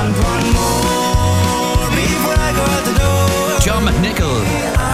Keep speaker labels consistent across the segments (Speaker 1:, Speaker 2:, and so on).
Speaker 1: one more before I go out the door.
Speaker 2: John McNichol.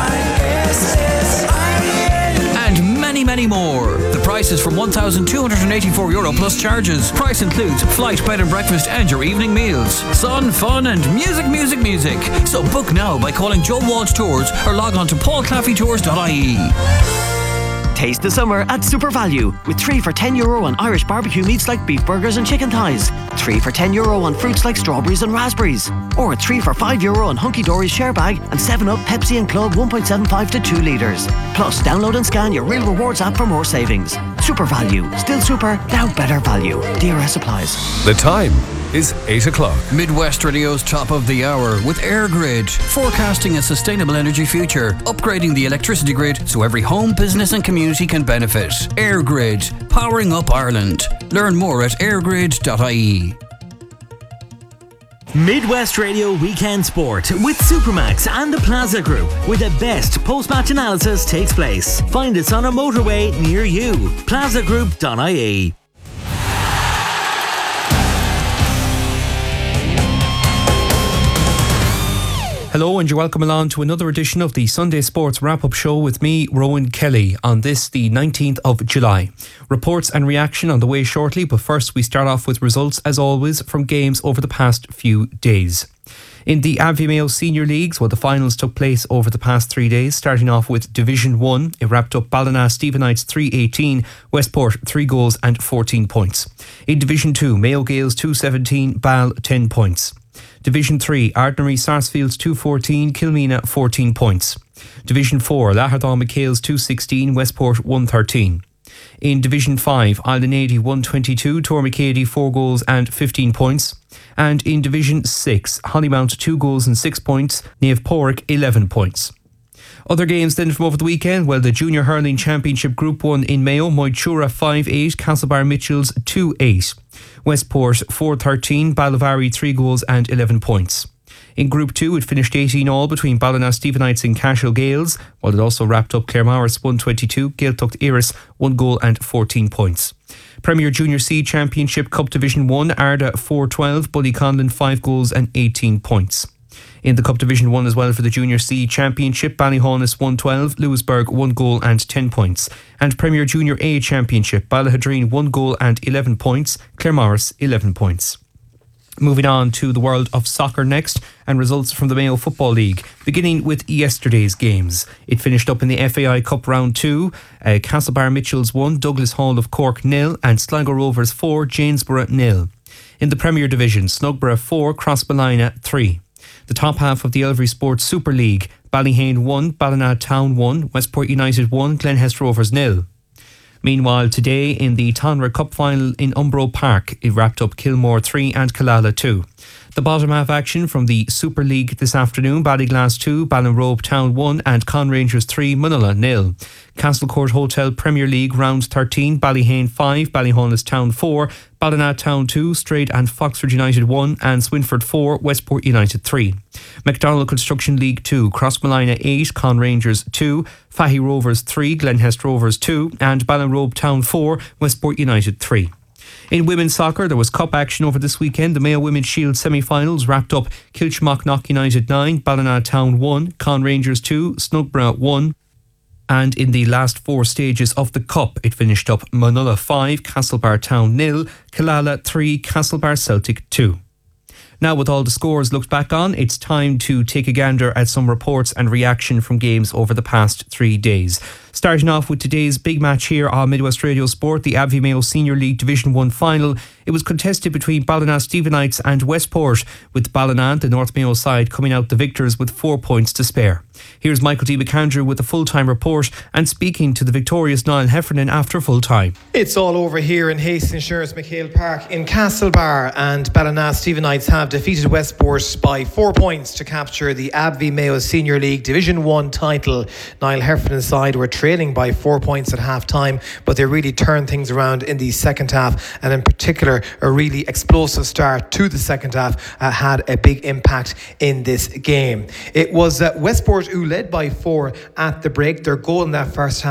Speaker 2: And many more. The price is from €1,284 plus charges. Price includes flight, bed and breakfast and your evening meals. Sun, fun and music. So book now by calling Joe Walsh Tours or log on to paulclaffeytours.ie.
Speaker 3: Taste the summer at Super Value with 3 for €10 on Irish barbecue meats like beef burgers and chicken thighs, 3 for €10 on fruits like strawberries and raspberries, or 3 for €5 on Hunky Dory's share bag and 7-Up, Pepsi and Club 1.75 to 2 litres. Plus, download and scan your Real Rewards app for more savings. Super Value. Still super, now better value. DRS applies.
Speaker 4: The time is 8 o'clock.
Speaker 2: Midwest Radio's top of the hour with EirGrid, forecasting a sustainable energy future, upgrading the electricity grid so every home, business and community can benefit. EirGrid, powering up Ireland. Learn more at eirgrid.ie.
Speaker 5: Midwest Radio Weekend Sport with Supermax and the Plaza Group, where the best post-match analysis takes place. Find us on a motorway near you. plazagroup.ie.
Speaker 6: Hello and you're welcome along to another edition of the Sunday Sports Wrap-Up Show with me, Rowan Kelly, on this, the 19th of July. Reports and reaction on the way shortly, but first we start off with results, as always, from games over the past few days. In the Abbey Mayo Senior Leagues, the finals took place over the past 3 days, starting off with Division 1. It wrapped up Ballina Stephenites 3-18, Westport 3 goals and 14 points. In Division 2, Mayo Gales 2-17, Ball 10 points. Division 3, Ardnary Sarsfields 2-14, Kilmena 14 points. Division 4, Lahardal McHale's 2-16, Westport 1-13. In Division 5, Island 80 1-22, Tormacady 4 goals and 15 points. And in Division 6, Hollymount 2 goals and 6 points, Naomh Pádraig 11 points. Other games then from over the weekend, the Junior Hurling Championship Group 1 in Mayo, Moytura 5-8, Castlebar Mitchells 2-8. Westport 4-13, Ballivary 3 goals and 11 points. In Group 2, it finished 18-all between Ballina Stephenites and Cashel Gales, while it also wrapped up Claremorris 1-22, Gaeltacht Iris 1 goal and 14 points. Premier Junior C Championship Cup Division 1, Arda 4-12, Bullyconlin 5 goals and 18 points. In the Cup Division 1 as well for the Junior C Championship, Ballyhaunis 1-12, Lewisburg 1 goal and 10 points. And Premier Junior A Championship, Ballahadreen 1 goal and 11 points, Claremorris 11 points. Moving on to the world of soccer next, and results from the Mayo Football League, beginning with yesterday's games. It finished up in the FAI Cup Round 2, Castlebar Mitchells 1, Douglas Hall of Cork 0 and Sligo Rovers 4, Janesborough 0. In the Premier Division, Snugborough 4, Crossballina 3. The top half of the Elvery Sports Super League, Ballyhane 1, Ballina Town 1, Westport United 1, Glenhest Rovers 0. Meanwhile, today in the Tonra Cup Final in Umbro Park, it wrapped up Kilmore 3 and Killala 2. The bottom half action from the Super League this afternoon, Ballyglass 2, Ballinrobe Town 1 and Conrangers 3, Munilla 0. Castlecourt Hotel Premier League Round 13, Ballyhane 5, Ballyhaunis Town 4, Ballina Town 2, Straight and Foxford United 1 and Swinford 4, Westport United 3. McDonald Construction League 2, Crossmolina 8, Conrangers 2, Fahy Rovers 3, Glenhest Rovers 2 and Ballinrobe Town 4, Westport United 3. In women's soccer, there was cup action over this weekend. The Mayo Women's Shield semi-finals wrapped up Kilchmock United 9, Ballina Town 1, Conrangers 2, Snugborough 1. And in the last 4 stages of the cup, it finished up Munilla 5, Castlebar Town 0, Killala 3, Castlebar Celtic 2. Now, with all the scores looked back on, it's time to take a gander at some reports and reaction from games over the past 3 days. Starting off with today's big match here on Midwest Radio Sport, the Abbey Mayo Senior League Division 1 final. It was contested between Ballina Stephenites and Westport, with Ballina, the North Mayo side, coming out the victors with 4 points to spare. Here's Michael D. McAndrew with a full-time report and speaking to the victorious Niall Heffernan after full-time.
Speaker 7: It's all over here in Hastings Insurance McHale Park in Castlebar, and Ballina Stephenites have defeated Westport by 4 points to capture the Abbey Mayo Senior League Division 1 title. Niall Heffernan's side were trailing by 4 points at half-time, but they really turned things around in the second half, and in particular a really explosive start to the second half had a big impact in this game. It was Westport who led by 4 at the break. Their goal in that first half